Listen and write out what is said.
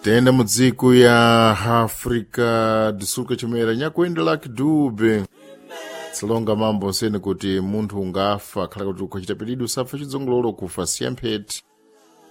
tenda mudziko ya Afrika disuka chimera nyakuendela kidube tsilonga mambo nsene kuti munthu ungafa khala kuti ukuchita pedido usafa chidzongololo kufa siyampheti